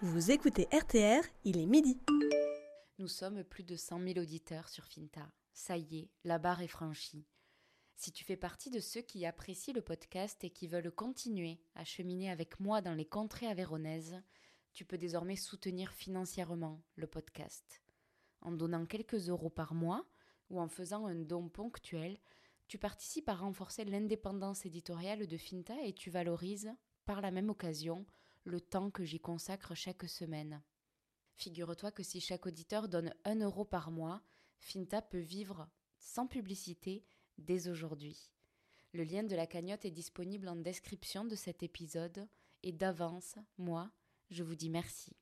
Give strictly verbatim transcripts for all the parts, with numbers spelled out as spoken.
Vous écoutez R T R, il est midi. Nous sommes plus de cent mille auditeurs sur Finta. Ça y est, la barre est franchie. Si tu fais partie de ceux qui apprécient le podcast et qui veulent continuer à cheminer avec moi dans les contrées aveyronaises, tu peux désormais soutenir financièrement le podcast. En donnant quelques euros par mois ou en faisant un don ponctuel, tu participes à renforcer l'indépendance éditoriale de Finta et tu valorises, par la même occasion, le temps que j'y consacre chaque semaine. Figure-toi que si chaque auditeur donne un euro par mois, Finta peut vivre sans publicité dès aujourd'hui. Le lien de la cagnotte est disponible en description de cet épisode et d'avance, moi, je vous dis merci.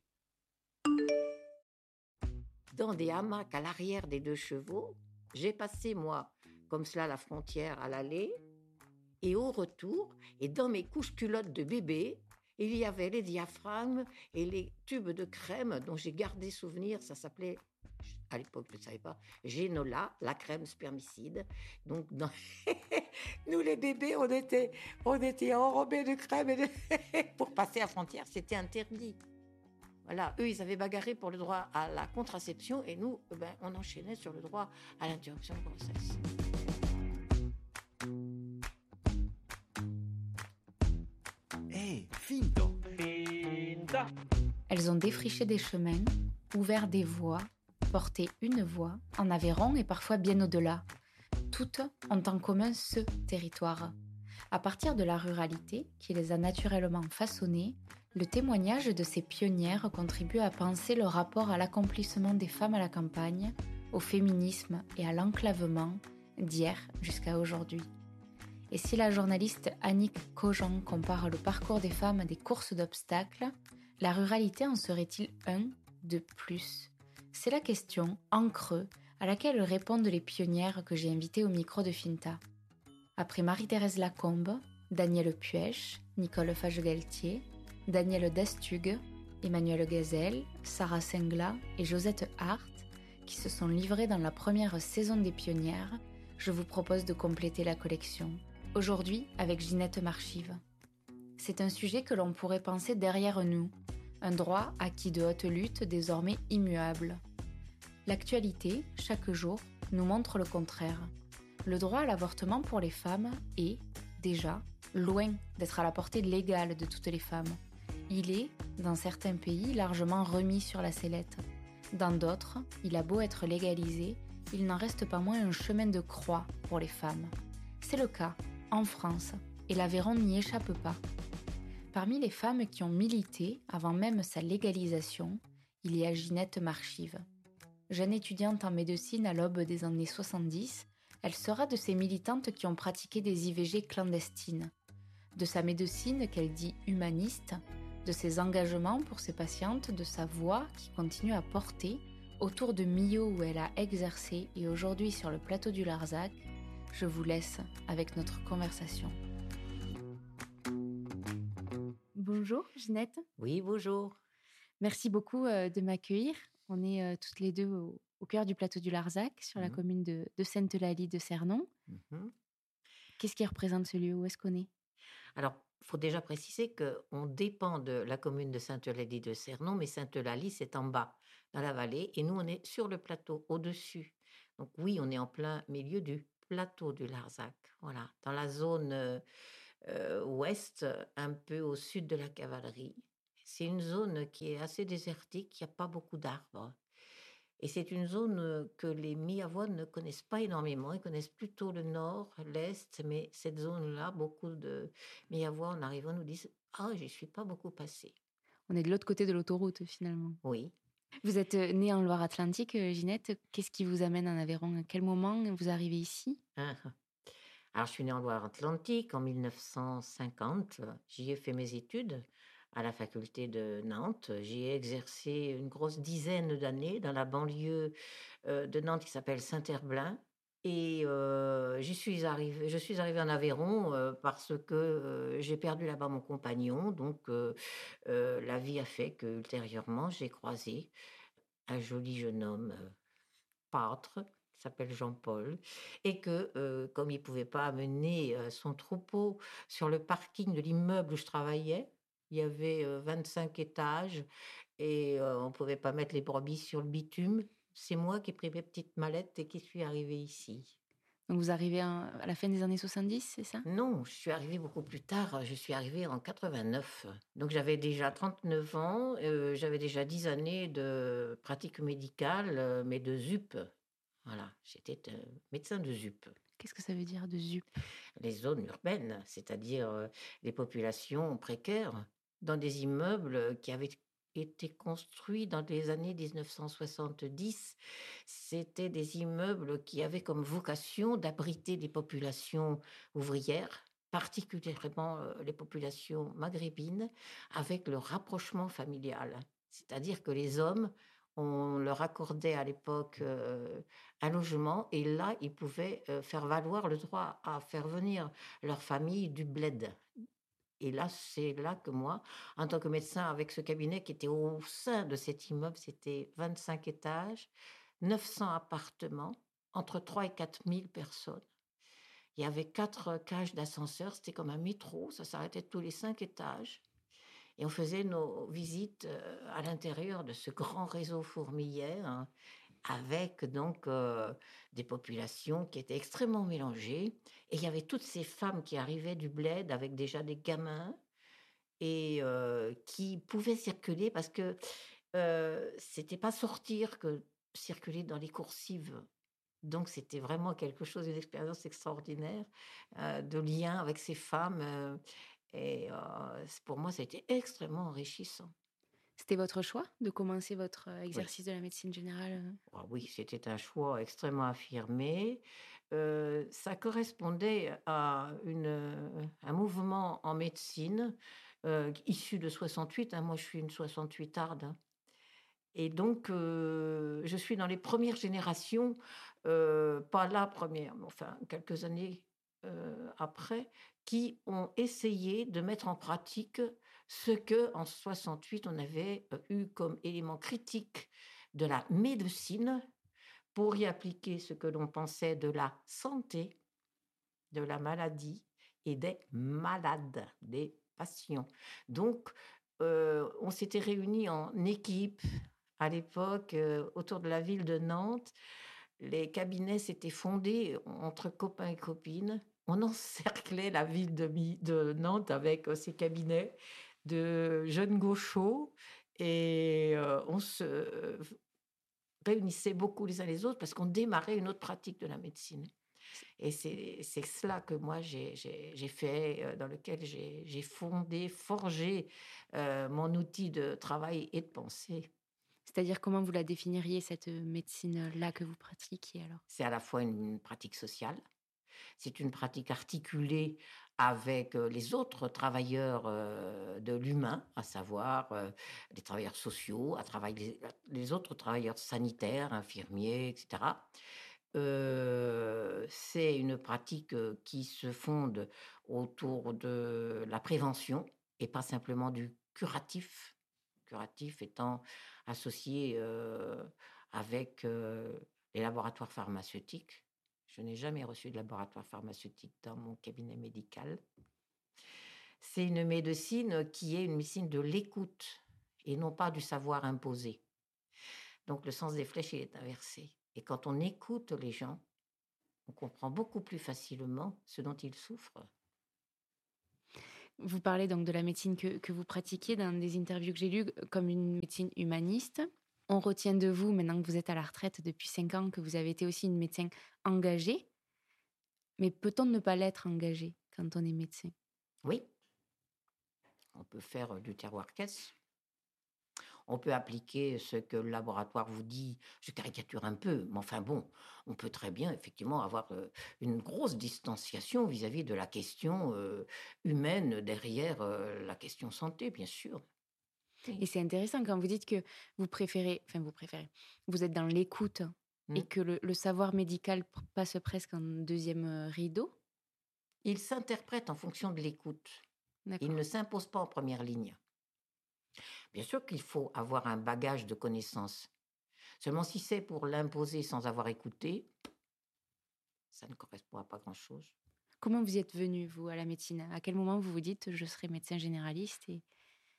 Dans des hamacs à l'arrière des deux chevaux, j'ai passé, moi, comme cela, la frontière à l'aller, et au retour, et dans mes couches culottes de bébé, il y avait les diaphragmes et les tubes de crème dont j'ai gardé souvenir. Ça s'appelait, à l'époque je ne savais pas, Génola, la crème spermicide. Donc dans... nous les bébés, on était, on était enrobés de crème et de... pour passer la frontière, c'était interdit. Voilà, eux, ils avaient bagarré pour le droit à la contraception et nous, ben, on enchaînait sur le droit à l'interruption de grossesse. Hey, Finta. Finta. Elles ont défriché des chemins, ouvert des voies, porté une voix, en Aveyron et parfois bien au-delà. Toutes ont en commun ce territoire. À partir de la ruralité, qui les a naturellement façonnées, le témoignage de ces pionnières contribue à penser le rapport à l'accomplissement des femmes à la campagne, au féminisme et à l'enclavement, d'hier jusqu'à aujourd'hui. Et si la journaliste Annick Cogent compare le parcours des femmes à des courses d'obstacles, la ruralité en serait-il un de plus ? C'est la question, en creux, à laquelle répondent les pionnières que j'ai invitées au micro de Finta. Après Marie-Thérèse Lacombe, Danielle Puech, Nicole Fage-Galtier, Danielle Dastug, Emmanuelle Gazelle, Sarah Sengla et Josette Hart, qui se sont livrées dans la première saison des pionnières, je vous propose de compléter la collection. Aujourd'hui, avec Ginette Marchive. C'est un sujet que l'on pourrait penser derrière nous, un droit acquis de haute lutte désormais immuable. L'actualité, chaque jour, nous montre le contraire. Le droit à l'avortement pour les femmes est, déjà, loin d'être à la portée légale de toutes les femmes. Il est, dans certains pays, largement remis sur la sellette. Dans d'autres, il a beau être légalisé, il n'en reste pas moins un chemin de croix pour les femmes. C'est le cas en France, et l'Aveyron n'y échappe pas. Parmi les femmes qui ont milité avant même sa légalisation, il y a Ginette Marchive. Jeune étudiante en médecine à l'aube des années soixante-dix, elle sera de ces militantes qui ont pratiqué des I V G clandestines. De sa médecine qu'elle dit humaniste, de ses engagements pour ses patientes, de sa voix qui continue à porter, autour de Millau où elle a exercé et aujourd'hui sur le plateau du Larzac, je vous laisse avec notre conversation. Bonjour Ginette. Oui, bonjour. Merci beaucoup euh, de m'accueillir. On est euh, toutes les deux au, au cœur du plateau du Larzac, sur mmh. la commune de, de Sainte-Eulalie de Cernon. Mmh. Qu'est-ce qui représente ce lieu ? Où est-ce qu'on est ? Alors, il faut déjà préciser qu'on dépend de la commune de Sainte-Eulalie de Cernon, mais Sainte-Eulalie, c'est en bas, dans la vallée, et nous, on est sur le plateau, au-dessus. Donc oui, on est en plein milieu du plateau du Larzac, voilà, dans la zone euh, euh, ouest, un peu au sud de la cavalerie. C'est une zone qui est assez désertique, il n'y a pas beaucoup d'arbres. Et c'est une zone que les Miavois ne connaissent pas énormément. Ils connaissent plutôt le nord, l'est, mais cette zone-là, beaucoup de Miavois, en arrivant, nous disent « Ah, j'y suis pas beaucoup passée ». On est de l'autre côté de l'autoroute, finalement. Oui. Vous êtes née en Loire-Atlantique, Ginette. Qu'est-ce qui vous amène en Aveyron ? À quel moment vous arrivez ici ? Ah. Alors, je suis née en Loire-Atlantique en mille neuf cent cinquante. J'y ai fait mes études à la faculté de Nantes. J'y ai exercé une grosse dizaine d'années dans la banlieue euh, de Nantes qui s'appelle Saint-Herblain. Et euh, j'y suis arrivée, je suis arrivée en Aveyron euh, parce que euh, j'ai perdu là-bas mon compagnon. Donc, euh, euh, la vie a fait que ultérieurement, j'ai croisé un joli jeune homme, euh, pâtre, qui s'appelle Jean-Paul, et que, euh, comme il ne pouvait pas amener euh, son troupeau sur le parking de l'immeuble où je travaillais, Il y avait euh, vingt-cinq étages et euh, on ne pouvait pas mettre les brebis sur le bitume. C'est moi qui ai pris mes petites mallettes et qui suis arrivée ici. Donc vous arrivez en- à la fin des années soixante-dix, c'est ça? Non, je suis arrivée beaucoup plus tard. Je suis arrivée en quatre-vingt-neuf. Donc j'avais déjà trente-neuf ans, euh, j'avais déjà dix années de pratique médicale, euh, mais de Z U P. Voilà, j'étais euh, médecin de Z U P. Qu'est-ce que ça veut dire de Z U P? Les zones urbaines, c'est-à-dire euh, les populations précaires, dans des immeubles qui avaient été construits dans les années dix-neuf cent soixante-dix. C'était des immeubles qui avaient comme vocation d'abriter des populations ouvrières, particulièrement euh, les populations maghrébines, avec le rapprochement familial. C'est-à-dire que les hommes, on leur accordait à l'époque euh, un logement et là, ils pouvaient euh, faire valoir le droit à faire venir leur famille du bled. Et là, c'est là que moi, en tant que médecin, avec ce cabinet qui était au sein de cet immeuble, c'était vingt-cinq étages, neuf cents appartements, entre trois et quatre mille personnes. Il y avait quatre cages d'ascenseur, c'était comme un métro, ça s'arrêtait tous les cinq étages. Et on faisait nos visites euh, à l'intérieur de ce grand réseau fourmilière, hein, avec donc euh, des populations qui étaient extrêmement mélangées. Et il y avait toutes ces femmes qui arrivaient du bled avec déjà des gamins et euh, qui pouvaient circuler parce que euh, c'était pas sortir que circuler dans les coursives. Donc c'était vraiment quelque chose, une expérience extraordinaire euh, de lien avec ces femmes. euh, et euh, c'est- pour moi, ça a été extrêmement enrichissant. C'était votre choix de commencer votre euh, Oui. exercice de la médecine générale? euh Ah oui, c'était un choix extrêmement affirmé. Heu, ça correspondait à une, heu, un mouvement en médecine, heu, issu de soixante-huit, hein. Moi, je suis une soixante-huitarde, hein, et donc heu, je suis dans les premières générations, heu, pas la première, mais enfin quelques années, heu, après, qui ont essayé de mettre en pratique ce que en soixante-huit on avait, heu, eu comme élément critique de la médecine pour y appliquer ce que l'on pensait de la santé, de la maladie et des malades, des patients. Donc, heu, on s'était réunis en équipe à l'époque, heu, autour de la ville de Nantes. Les cabinets s'étaient fondés entre copains et copines. On encerclait la ville de mi de Nantes avec, heu, ces cabinets de jeunes gauchos et heu, on se réunissait beaucoup les uns les autres parce qu'on démarrait une autre pratique de la médecine. Et c'est c'est cela que moi j'ai j'ai j'ai fait, heu, dans lequel j'ai j'ai fondé, forgé, heu, mon outil de travail et de pensée. C'est-à-dire, comment vous la définiriez, cette euh, médecine-là que vous pratiquiez alors? C'est à la fois une pratique sociale, c'est une pratique articulée avec, heu, les autres travailleurs, heu, de l'humain, à savoir, heu, les travailleurs sociaux, à travail les les autres travailleurs sanitaires, infirmiers et cetera. Heu, c'est une pratique, heu, qui se fonde autour de la prévention et pas simplement du curatif. Curatif étant associé, heu, avec, heu, les laboratoires pharmaceutiques. Je n'ai jamais reçu de laboratoire pharmaceutique dans mon cabinet médical. C'est une médecine qui est une médecine de l'écoute et non pas du savoir imposé. Donc le sens des flèches, il est inversé et quand on écoute les gens, on comprend beaucoup plus facilement ce dont ils souffrent. Vous parlez donc de la médecine que, que vous pratiquiez dans des interviews que j'ai lues euh, comme une médecine humaniste. On retient de vous, maintenant que vous êtes à la retraite depuis cinq ans, que vous avez été aussi une médecin engagée. Mais peut-on ne pas l'être engagé quand on est médecin? Oui, on peut faire, heu, du terroir-caisse. On peut appliquer ce que le laboratoire vous dit. Je caricature un peu, mais enfin bon, on peut très bien effectivement avoir, heu, une grosse distanciation vis-à-vis de la question, heu, humaine derrière, heu, la question santé, bien sûr. Et Oui. c'est intéressant quand vous dites que vous préférez, enfin vous préférez, vous êtes dans l'écoute et Mmh. que le, le savoir médical pr- passe presque en deuxième euh, rideau. Il s'interprète en fonction de l'écoute. Il D'accord. ne s'impose pas en première ligne. Bien sûr qu'il faut avoir un bagage de connaissances. Seulement si c'est pour l'imposer sans avoir écouté, ça ne correspond à pas grand-chose. Comment vous y êtes venu, vous, à la médecine? À quel moment vous vous dites je serai médecin généraliste et...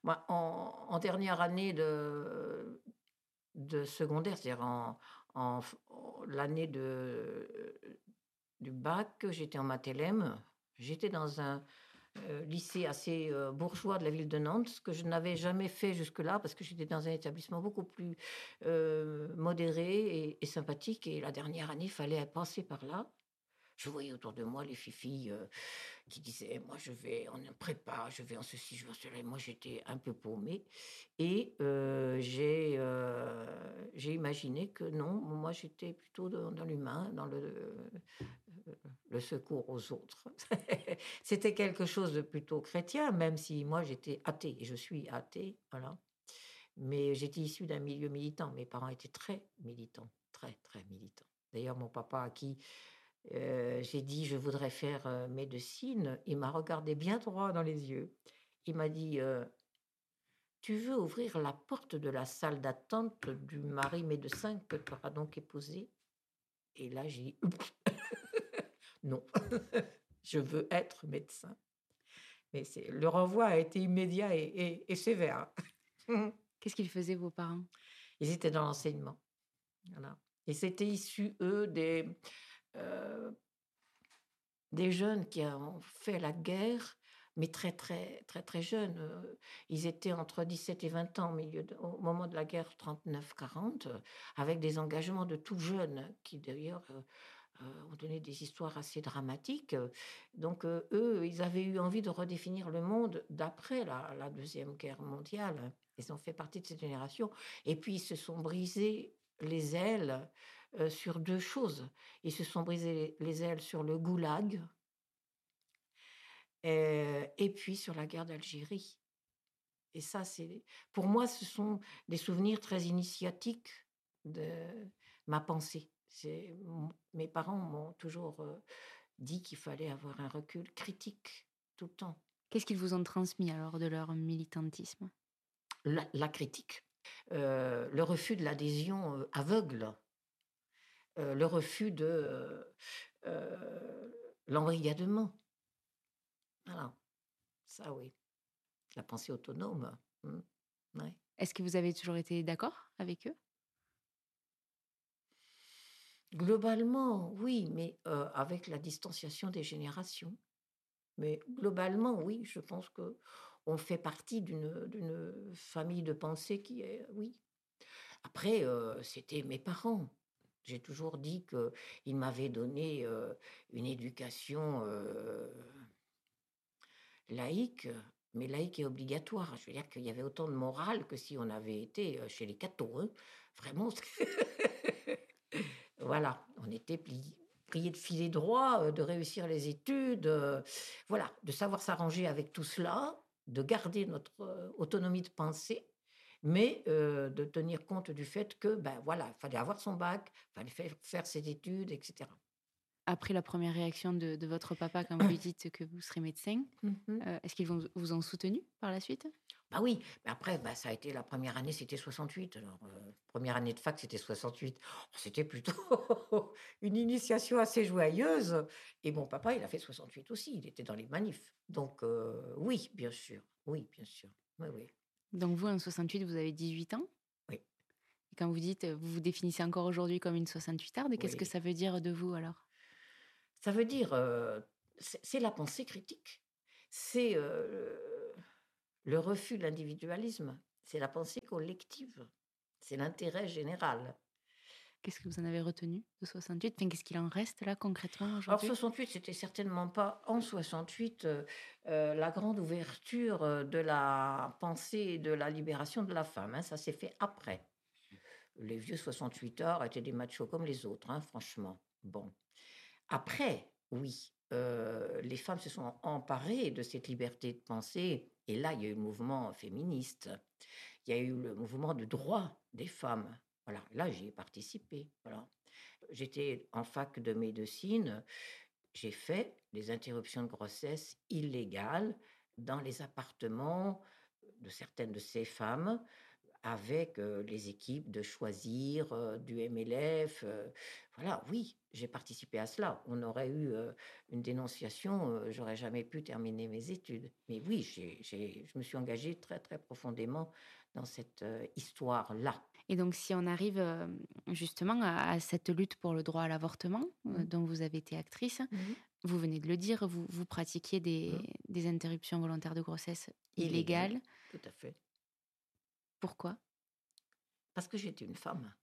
Moi, en, en dernière année de, de secondaire, c'est-à-dire en, en f- en- l'année de, du bac, j'étais en maths L M. J'étais dans un euh, lycée assez euh, bourgeois de la ville de Nantes, ce que je n'avais jamais fait jusque-là, parce que j'étais dans un établissement beaucoup plus euh, modéré et, et sympathique. Et la dernière année, il fallait passer par là. Je voyais autour de moi les filles euh, qui disaient, moi je vais en prépa, je vais en ceci, je vais en cela. Et moi j'étais un peu paumée. Et euh, j'ai euh, j'ai imaginé que non, moi j'étais plutôt dans, dans l'humain, dans le, euh, le secours aux autres. C'était quelque chose de plutôt chrétien, même si moi j'étais athée, et je suis athée, voilà. Mais j'étais issue d'un milieu militant. Mes parents étaient très militants, très, très militants. D'ailleurs, mon papa, à qui euh, j'ai dit je voudrais faire euh, médecine, il m'a regardé bien droit dans les yeux. Il m'a dit euh, tu veux ouvrir la porte de la salle d'attente du mari médecin que tu auras donc épousé? Et là, j'ai dit non, je veux être médecin. Mais c'est, le renvoi a été immédiat et, et- et sévère. Qu'est-ce qu'ils faisaient, vos parents? Ils étaient dans l'enseignement. Voilà. Et c'était issu, eux, des, euh, des jeunes qui ont fait la guerre, mais très, très, très, très jeunes. Euh, Ils étaient entre dix-sept et vingt ans au, milieu de- au moment de la guerre trente-neuf quarante, euh, avec des engagements de tout jeunes, qui d'ailleurs euh, euh, ont donné des histoires assez dramatiques. Donc, euh, eux, ils avaient eu envie de redéfinir le monde d'après la, la Deuxième Guerre mondiale. Ils ont fait partie de cette génération. Et puis, ils se sont brisés les ailes euh, sur deux choses. Ils se sont brisés les ailes sur le goulag euh, et puis sur la guerre d'Algérie. Et ça, c'est, pour moi, ce sont des souvenirs très initiatiques de ma pensée. C'est, mon- mes parents m'ont toujours euh, dit qu'il fallait avoir un recul critique tout le temps. Qu'est-ce qu'ils vous ont transmis alors de leur militantisme? La, la critique, euh, le refus de l'adhésion euh, aveugle, euh, le refus de euh, euh, l'embrigadement. Voilà, ça oui. La pensée autonome. Mm. Ouais. Est-ce que vous avez toujours été d'accord avec eux? Globalement, oui, mais euh, avec la distanciation des générations. Mais globalement, oui, je pense que on fait partie d'une d'une famille de pensée qui est, oui. Après, euh, c'était mes parents. J'ai toujours dit qu'ils m'avaient donné euh, une éducation euh, laïque, mais laïque et obligatoire. Je veux dire qu'il y avait autant de morale que si on avait été euh, chez les cathos. Hein. Vraiment. Voilà, on était pli- priés de filer droit, euh, de réussir les études, euh, voilà, de savoir s'arranger avec tout cela, de garder notre euh, autonomie de pensée, mais euh, de tenir compte du fait que, ben voilà, il fallait avoir son bac, il fallait faire, faire ses études, et cetera. Après la première réaction de, de votre papa quand vous lui dites que vous serez médecin, Mhm. euh, est-ce qu'ils vont vous ont soutenu par la suite? Bah oui, mais après, bah, ça a été la première année, c'était soixante-huit. Alors, euh, première année de fac, c'était soixante-huit. C'était plutôt une initiation assez joyeuse. Et mon papa, il a fait soixante-huit aussi. Il était dans les manifs. Donc, euh, oui, bien sûr. Oui, bien sûr. Oui, oui. Donc vous, en soixante-huit, vous avez dix-huit ans. Oui, Et quand vous dites, euh, vous vous définissez encore aujourd'hui comme une soixante-huitarde, qu'est-ce que oui. ça veut dire de vous alors? Ça veut dire, euh, c'est c'est la pensée critique. C'est euh, le refus de l'individualisme. C'est la pensée collective. C'est l'intérêt général. Qu'est-ce que vous en avez retenu de soixante-huit? Enfin, qu'est-ce qu'il en reste là concrètement Alors aujourd'hui? soixante-huit, c'était certainement pas en soixante-huit euh, euh, la grande ouverture euh, de la pensée et de la libération de la femme. Hein, ça s'est fait après. Les vieux soixante-huit heures étaient des machos comme les autres, hein, franchement. Bon. Après, oui, euh, les femmes se sont emparées de cette liberté de pensée. Et là, il y a eu le mouvement féministe. Il y a eu le mouvement de droit des femmes. Voilà, là, j'y ai participé. Voilà. J'étais en fac de médecine. J'ai fait des interruptions de grossesse illégales dans les appartements de certaines de ces femmes, avec euh, les équipes de Choisir, euh, du M L F. euh, voilà, oui, j'ai participé à cela. On aurait eu euh, une dénonciation, euh, j'aurais jamais pu terminer mes études. Mais oui, j'ai, j'ai- je me suis engagée très, très profondément dans cette euh, histoire-là. Et donc, si on arrive euh, justement à, à cette lutte pour le droit à l'avortement, euh, Mhm. dont vous avez été actrice, Mhm. vous venez de le dire, vous, vous pratiquiez des, Mhm. des interruptions volontaires de grossesse Illégal, illégales. tout à fait. Pourquoi? Parce que j'étais une femme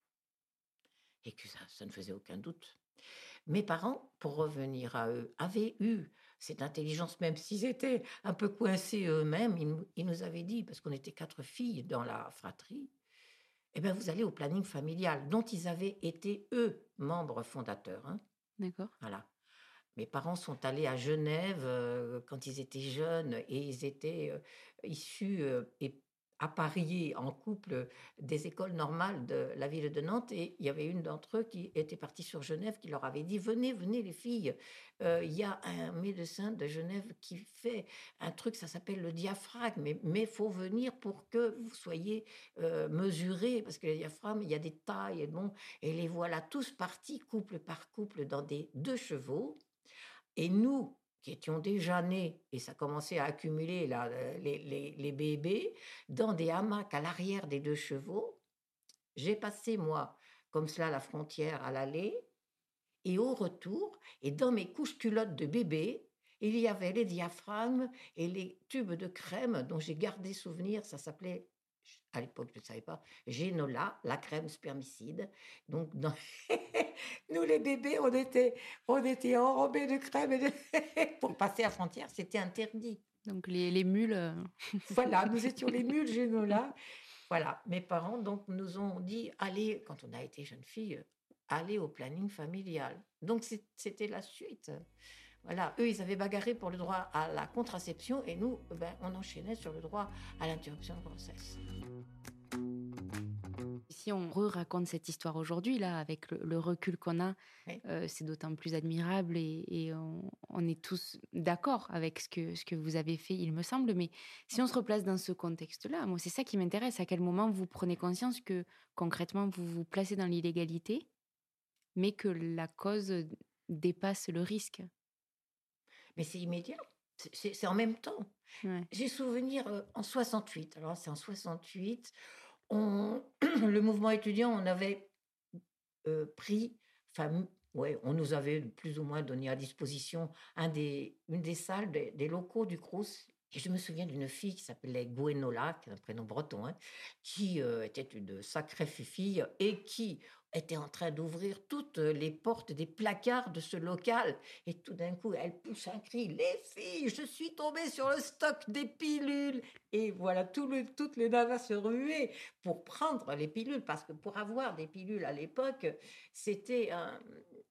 et que ça, ça ne faisait aucun doute. Mes parents, pour revenir à eux, avaient eu cette intelligence, même s'ils étaient un peu coincés eux-mêmes. Ils, nous- ils nous avaient dit, parce qu'on était quatre filles dans la fratrie, eh bien, vous allez au planning familial, dont ils avaient été, eux, membres fondateurs. Hein. D'accord. Voilà. Mes parents sont allés à Genève euh, quand ils étaient jeunes et ils étaient euh, issus euh, et appariés en couple des écoles normales de la ville de Nantes. Et il y avait une d'entre eux qui était partie sur Genève qui leur avait dit: Venez, venez les filles, euh, il y a un médecin de Genève qui fait un truc, ça s'appelle le diaphragme, mais il faut venir pour que vous soyez euh, mesurés, parce que le diaphragme, il y a des tailles. Et, bon, et les voilà tous partis, couple par couple, dans des deux chevaux. Et nous, qui étions déjà nés, et ça commençait à accumuler là, euh, les, les- les bébés, dans des hamacs à l'arrière des deux chevaux, j'ai passé, moi, comme cela, la frontière à l'aller, et au retour, et dans mes couches culottes de bébé, il y avait les diaphragmes et les tubes de crème dont j'ai gardé souvenir. Ça s'appelait, à l'époque, je ne savais pas, Génola, la crème spermicide. Donc, dans... nous, les bébés, on était, on était enrobés de crème. Et de... pour passer la frontière, c'était interdit. Donc, les, les mules. euh, Voilà, nous étions les mules Génola. Voilà, mes parents donc nous ont dit, allez, quand on a été jeune fille, allez au planning familial. Donc c'est- c'était la suite. Voilà, eux, ils avaient bagarré pour le droit à la contraception et nous, ben, on enchaînait sur le droit à l'interruption de grossesse. Si on re-raconte cette histoire aujourd'hui, là, avec le, le recul qu'on a, Oui. euh, c'est d'autant plus admirable et, et on, on est tous d'accord avec ce que, ce que vous avez fait, il me semble. Mais si on se replace dans ce contexte-là, moi, c'est ça qui m'intéresse. À quel moment vous prenez conscience que, concrètement, vous vous placez dans l'illégalité, mais que la cause dépasse le risque? Mais c'est immédiat, c'est c'est- c'est en même temps. Ouais. J'ai souvenir euh, en soixante-huit, alors c'est en soixante-huit, on, le mouvement étudiant, on avait euh, pris, enfin, ouais, on nous avait plus ou moins donné à disposition un des, une des salles des, des locaux du Crous. Et je me souviens d'une fille qui s'appelait Gwenola, qui est un prénom breton, hein, qui euh, était une sacrée fille et qui était en train d'ouvrir toutes les portes des placards de ce local. Et tout d'un coup, elle pousse un cri: Les filles, je suis tombée sur le stock des pilules. Et voilà, tout le, toutes les nanas se ruaient pour prendre les pilules, parce que pour avoir des pilules à l'époque, c'était un,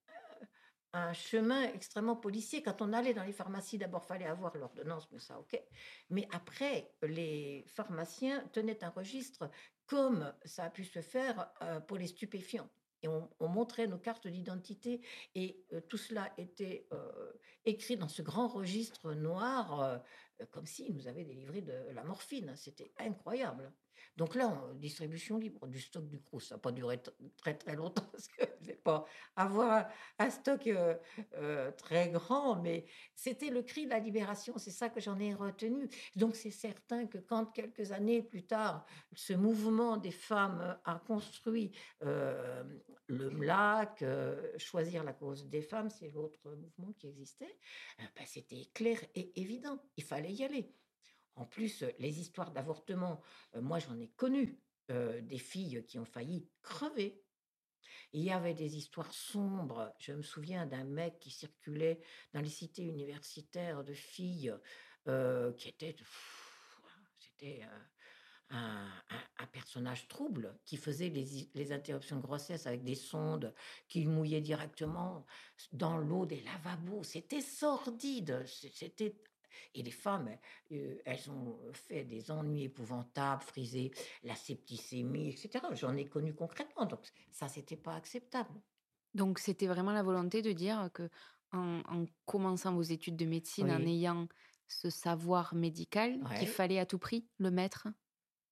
un chemin extrêmement policier. Quand on allait dans les pharmacies, d'abord, fallait avoir l'ordonnance, mais ça, ok. Mais après, les pharmaciens tenaient un registre, comme ça a pu se faire euh, pour les stupéfiants. Et on, on montrait nos cartes d'identité et euh, tout cela était euh, écrit dans ce grand registre noir, euh, comme s'ils nous avaient délivré de la morphine. C'était incroyable. Donc là, on- distribution libre du stock du Crous. Ça n'a pas duré t- très très longtemps parce que je ne vais pas avoir un stock euh, euh, très grand, mais c'était le cri de la libération, c'est ça que j'en ai retenu. Donc c'est certain que quand quelques années plus tard, ce mouvement des femmes a construit euh, le M L A C, euh, Choisir la cause des femmes, c'est l'autre mouvement qui existait, euh, ben, c'était clair et évident, il fallait y aller. En plus, les histoires d'avortement, euh, moi j'en ai connu euh, des filles qui ont failli crever. Il y avait des histoires sombres. Je me souviens d'un mec qui circulait dans les cités universitaires de filles euh, qui était, pff, c'était euh, un, un- un personnage trouble qui faisait les, les interruptions de grossesse avec des sondes qu'il mouillait directement dans l'eau des lavabos. C'était sordide. c- C'était et les femmes, euh, elles ont fait des ennuis épouvantables, frisé la septicémie, et cetera. J'en ai connu concrètement, donc ça, c'était pas acceptable. Donc, c'était vraiment la volonté de dire que en, en commençant vos études de médecine, en Oui, ayant ce savoir médical, qu'il ouais, fallait à tout prix le mettre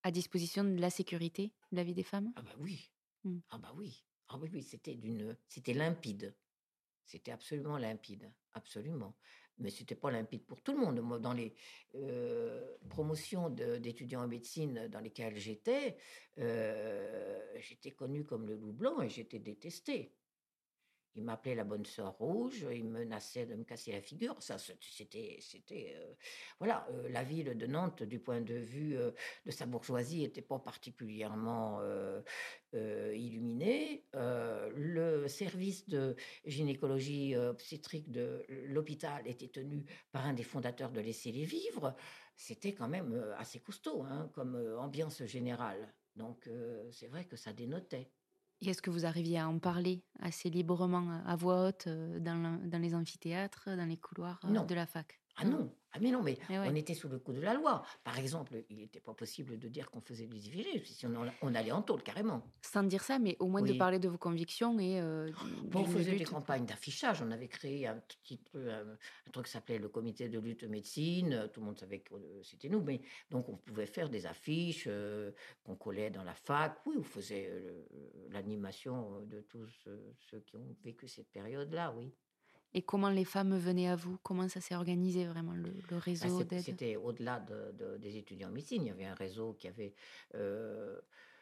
à disposition de la sécurité de la vie des femmes? Ah bah oui, Mmh. ah bah oui, ah oui, oui, c'était d'une, c'était limpide. C'était absolument limpide, absolument. Mais c'était pas limpide pour tout le monde. Moi, dans les euh, promotions de- d'étudiants en médecine dans lesquelles j'étais, euh, j'étais connue comme le loup blanc et j'étais détestée. Il m'appelait la bonne sœur rouge, il menaçait de me casser la figure. Ça, c'est- c'était, c'était, euh, voilà, euh, la ville de Nantes, du point de vue euh, de sa bourgeoisie, n'était pas particulièrement euh, euh, illuminée. Euh, le service de gynécologie euh, obstétrique de l'hôpital était tenu par un des fondateurs de Laissez-les vivre. C'était quand même euh, assez costaud, hein, comme euh, ambiance générale. Donc, euh, c'est vrai que ça dénotait. Et est-ce que vous arriviez à en parler assez librement, euh, à voix haute, euh, dans, la- dans les amphithéâtres, dans les couloirs euh, Non. de la fac? Ah non, ah mais non, mais Eh ouais. on était sous le coup de la loi. Par exemple, il n'était pas possible de dire qu'on faisait des I V G, si on, en- on allait en tôle carrément. Sans dire ça, mais au moins de Oui. parler de vos convictions et euh, Bon, on d'une faisait des lutte. campagnes d'affichage. On avait créé un petit truc, un, un truc qui s'appelait le comité de lutte médecine. Tout le monde savait que euh, c'était nous, mais donc on pouvait faire des affiches euh, qu'on collait dans la fac. Oui, on faisait euh, l'animation de tous euh, ceux qui ont vécu cette période-là, oui. Et comment les femmes venaient à vous? Comment ça s'est organisé vraiment, le, le Bah, réseau c'est- d'aide? c'était au-delà de- de- des étudiants en médecine. Il y avait un réseau qui avait euh,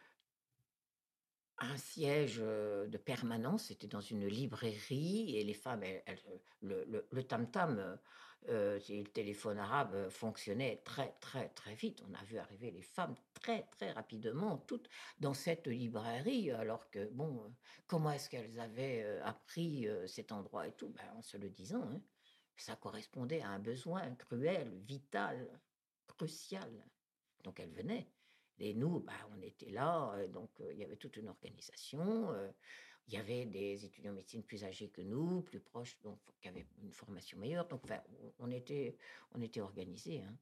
un siège euh, de permanence. C'était dans une librairie et les femmes, elles- elles, euh, le, le- le tam-tam, euh, euh, c'est le téléphone arabe euh, fonctionnait très, très, très vite. On a vu arriver les femmes très, très rapidement, toutes dans cette librairie, alors que, bon, euh, comment est-ce qu'elles avaient euh, appris euh, cet endroit et tout? Ben, en se le disant, hein. Ça correspondait à un besoin cruel, vital, crucial. Donc elles venaient. Et nous, bah, on était là, euh, donc euh, il y avait toute une organisation. euh, Il y avait des étudiants en médecine plus âgés que nous, plus proches, donc qui avaient une formation meilleure. Donc enfin, on- on était, on était organisés, hein.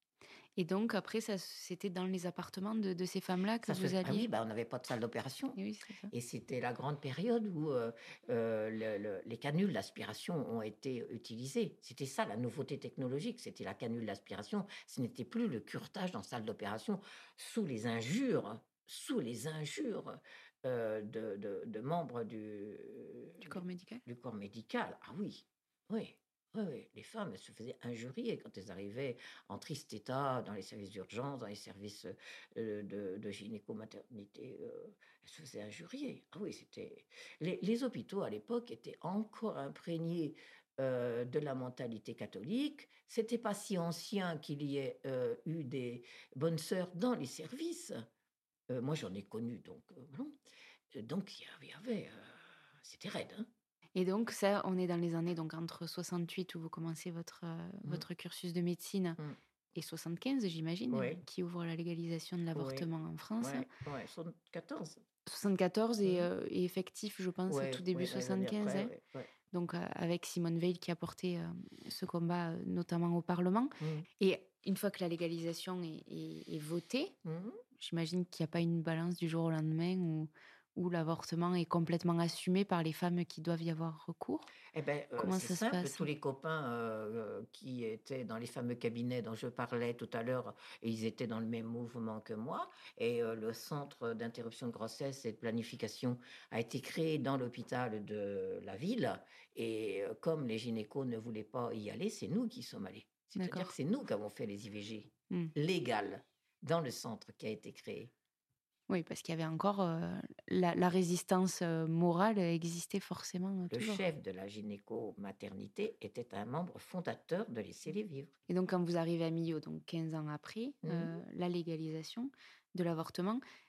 Et donc, après, ça, c'était dans les appartements de, de ces femmes-là que Ça se vous faisait- Ah oui, alliez? bah, on n'avait pas de salle d'opération. Et oui, c'est ça. Et c'était la grande période où euh, euh, le- le- les canules d'aspiration ont été utilisées. C'était ça la nouveauté technologique, c'était la canule d'aspiration. Ce n'était plus le curetage dans salle d'opération sous les injures, sous les injures euh, de, de- de membres du, Du corps médical? du corps médical. Ah oui, oui. Oui, oui, les femmes, elles se faisaient injurier quand elles arrivaient en triste état dans les services d'urgence, dans les services euh, de, de gynéco-maternité. euh, elles se faisaient injurier. Ah oui, c'était. Les, les hôpitaux à l'époque étaient encore imprégnés euh, de la mentalité catholique. C'était pas si ancien qu'il y ait euh, eu des bonnes sœurs dans les services. Euh, moi, j'en ai connu, donc euh, non. Euh, Donc il y avait, il y avait, euh, c'était raide, hein. Et donc, ça, on est dans les années donc entre soixante-huit, où vous commencez votre, euh, Mm. votre cursus de médecine, Mm. et soixante-quinze, j'imagine, Oui. qui ouvre la légalisation de l'avortement en France. Ouais, ouais, soixante-quatorze. soixante-quatorze et, Mhm. euh, et effectif, je pense, Ouais, tout début ouais, l'année soixante-quinze. après, hein. ouais, ouais. Donc, euh, avec Simone Veil qui a porté euh, ce combat, euh, notamment au Parlement. Mhm. Et une fois que la légalisation est, est- est votée, Mhm. j'imagine qu'il n'y a pas une balance du jour au lendemain où, où l'avortement est complètement assumé par les femmes qui doivent y avoir recours. Eh ben, euh, Comment c'est ça se simple, passe? tous les copains euh, euh, qui étaient dans les fameux cabinets dont je parlais tout à l'heure, ils étaient dans le même mouvement que moi. Et euh, le centre d'interruption de grossesse et de planification a été créé dans l'hôpital de la ville. Et euh, comme les gynécos ne voulaient pas y aller, c'est nous qui sommes allés. C'est-à-dire D'accord. que c'est nous qui avons fait les I V G Hmm. légales dans le centre qui a été créé. Oui, parce qu'il y avait encore euh, la, la résistance euh, morale existait forcément euh, Le toujours. chef de la gynéco-maternité était un membre fondateur de Laissez-les vivre. Et donc, quand vous arrivez à Millau, donc quinze ans après Mhm. euh, la légalisation de l'avortement,